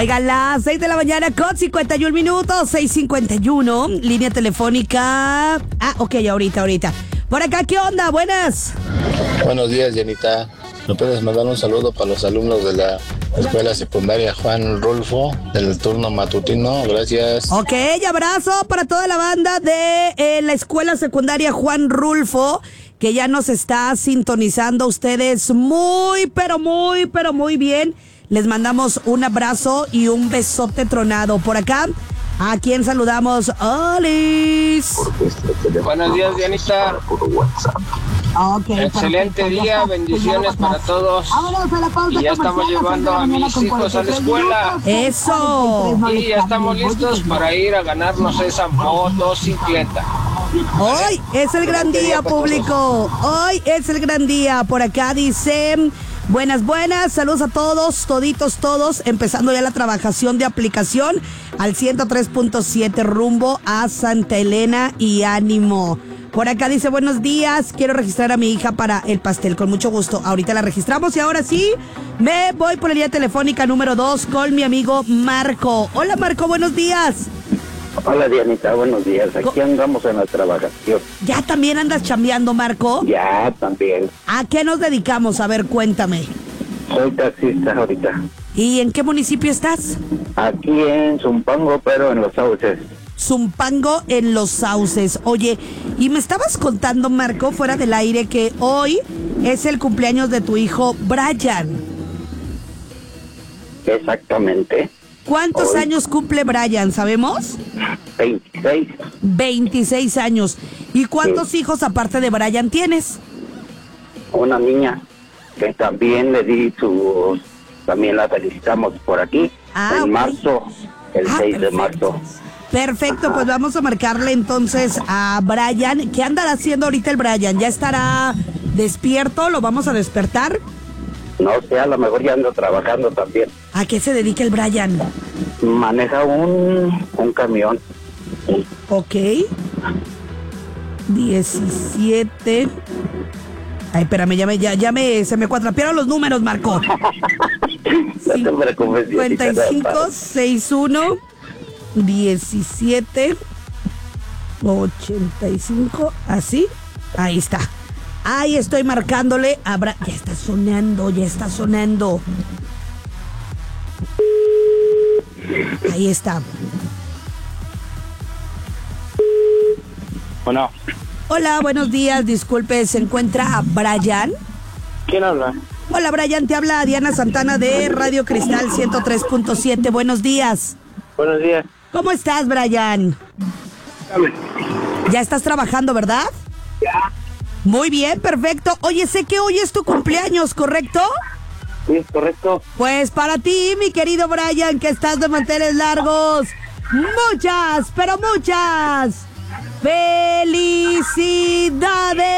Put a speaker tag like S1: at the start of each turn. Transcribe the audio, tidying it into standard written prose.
S1: Oigan, las 6 de la mañana con 51 minutos, 6:51, línea telefónica. Ok, ahorita. Por acá, ¿qué onda? Buenas.
S2: Buenos días, Janita. ¿Me puedes mandar un saludo para los alumnos de la escuela secundaria Juan Rulfo, del turno matutino? Gracias.
S1: Ok, abrazo para toda la banda de la escuela secundaria Juan Rulfo, que ya nos está sintonizando. Ustedes muy bien. Les mandamos un abrazo y un besote tronado. Por acá, ¿a quién saludamos? ¡Olis!
S3: Buenos días, Dianita.
S1: Okay,
S3: excelente día, bendiciones para todos. Y ya estamos llevando a mis hijos a la escuela.
S1: ¡Eso!
S3: Y ya estamos listos para ir a ganarnos esa motocicleta.
S1: Hoy es el gran día, público. Hoy es el gran día. Por acá dice... Buenas, saludos a todos, todos, empezando ya la trabajación de aplicación al 103.7 rumbo a Santa Elena y ánimo. Por acá dice, buenos días, quiero registrar a mi hija para el pastel, con mucho gusto. Ahorita la registramos y ahora sí, me voy por la línea telefónica número 2 con mi amigo Marco. Hola Marco, buenos días.
S4: Hola Dianita, buenos días. Aquí andamos en la trabajación.
S1: ¿Ya también andas chambeando, Marco?
S4: Ya, también.
S1: ¿A qué nos dedicamos? A ver, cuéntame.
S4: Soy taxista ahorita.
S1: ¿Y en qué municipio estás?
S4: Aquí en Zumpango, pero en Los Sauces.
S1: Zumpango en Los Sauces. Oye, y me estabas contando, Marco, fuera del aire, que hoy es el cumpleaños de tu hijo Brian.
S4: Exactamente.
S1: ¿Cuántos años cumple Brian, sabemos?
S4: 26.
S1: 26 años. ¿Y cuántos hijos aparte de Brian tienes?
S4: Una niña que también le di también la felicitamos por aquí, en marzo, el 6 de marzo.
S1: Perfecto, pues vamos a marcarle entonces a Brian. ¿Qué andará haciendo ahorita el Brian? ¿Ya estará despierto? ¿Lo vamos a despertar?
S4: No sé, a lo mejor ya ando trabajando también.
S1: ¿A qué se dedica el Brian?
S4: Maneja un camión.
S1: Ok. 17. Ay, espérame, se me cuatrapearon los números, Marco.
S4: No te preocupes.
S1: 55, 61, 17, 85, así. Ahí está. Ahí estoy marcándole a Ya está sonando. Ahí está.
S3: Bueno.
S1: Hola, buenos días. Disculpe, ¿se encuentra a Brian?
S3: ¿Quién habla?
S1: Hola, Brian, te habla Diana Santana de Radio Cristal 103.7. Buenos días.
S3: Buenos días.
S1: ¿Cómo estás, Brian? Ya estás trabajando, ¿verdad?
S3: Ya.
S1: Muy bien, perfecto. Oye, sé que hoy es tu cumpleaños, ¿correcto?
S4: Sí, correcto.
S1: Pues para ti, mi querido Brian, que estás de manteles largos, muchas, pero muchas felicidades.